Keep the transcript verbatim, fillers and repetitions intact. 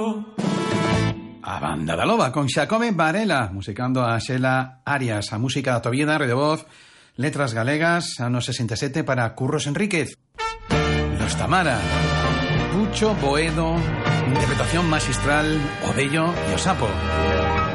A Banda da Loba con Xacome Varela musicando a Xela Arias, a música da Tobieda, Rede Voz, letras galegas, anos sesenta e sete para Curros Enríquez, Los Tamara, Pucho Boedo, interpretación magistral, O Bello e o Sapo.